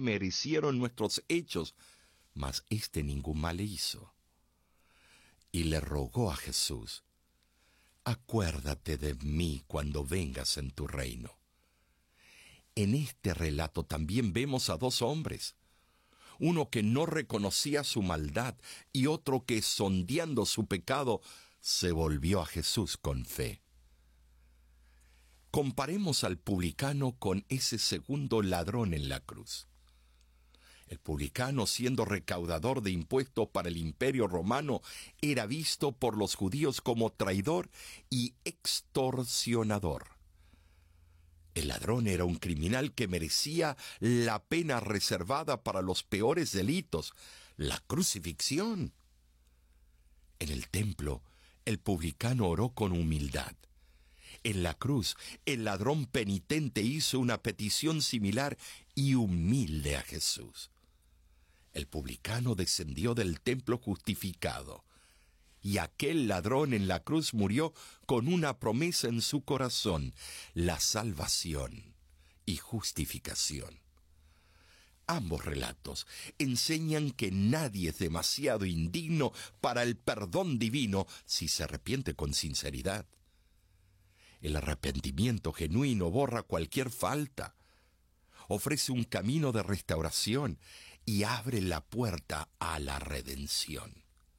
merecieron nuestros hechos, mas éste ningún mal le hizo. Y le rogó a Jesús: acuérdate de mí cuando vengas en tu reino. En este relato también vemos a dos hombres, uno que no reconocía su maldad y otro que, sondeando su pecado, se volvió a Jesús con fe. Comparemos al publicano con ese segundo ladrón en la cruz. El publicano, siendo recaudador de impuestos para el Imperio Romano, era visto por los judíos como traidor y extorsionador. El ladrón era un criminal que merecía la pena reservada para los peores delitos, la crucifixión. En el templo, el publicano oró con humildad. En la cruz, el ladrón penitente hizo una petición similar y humilde a Jesús. El publicano descendió del templo justificado, y aquel ladrón en la cruz murió con una promesa en su corazón: la salvación y justificación. Ambos relatos enseñan que nadie es demasiado indigno para el perdón divino si se arrepiente con sinceridad. El arrepentimiento genuino borra cualquier falta, ofrece un camino de restauración y abre la puerta a la redención.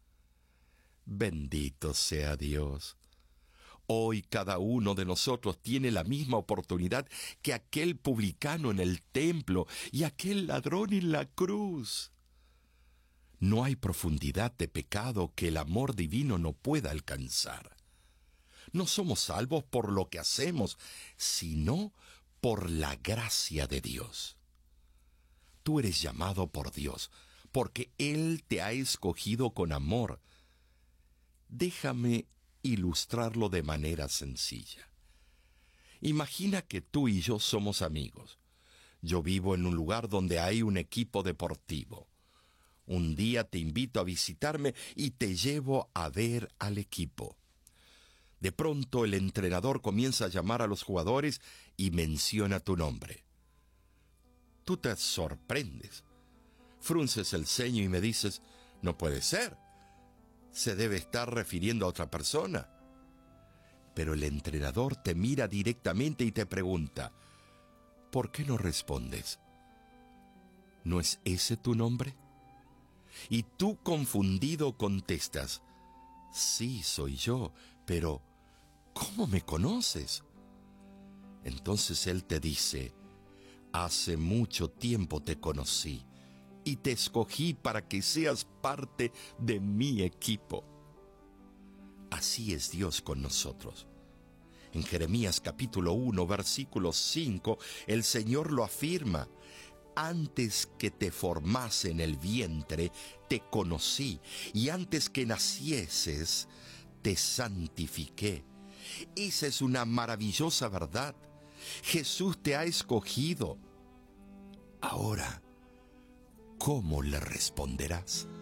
Bendito sea Dios. Hoy cada uno de nosotros tiene la misma oportunidad que aquel publicano en el templo y aquel ladrón en la cruz. No hay profundidad de pecado que el amor divino no pueda alcanzar. No somos salvos por lo que hacemos, sino por la gracia de Dios. Tú eres llamado por Dios, porque Él te ha escogido con amor. Déjame ilustrarlo de manera sencilla. Imagina que tú y yo somos amigos. Yo vivo en un lugar donde hay un equipo deportivo. Un día te invito a visitarme y te llevo a ver al equipo. De pronto el entrenador comienza a llamar a los jugadores y menciona tu nombre. Tú te sorprendes, frunces el ceño y me dices: no puede ser. Se debe estar refiriendo a otra persona. Pero el entrenador te mira directamente y te pregunta: ¿por qué no respondes? ¿No es ese tu nombre? Y tú, confundido, contestas: sí, soy yo, pero ¿cómo me conoces? Entonces él te dice: hace mucho tiempo te conocí y te escogí para que seas parte de mi equipo. Así es Dios con nosotros. En Jeremías capítulo 1, versículo 5, el Señor lo afirma: antes que te formase en el vientre, te conocí, y antes que nacieses, te santifiqué. Esa es una maravillosa verdad. Jesús te ha escogido. Ahora, ¿cómo le responderás?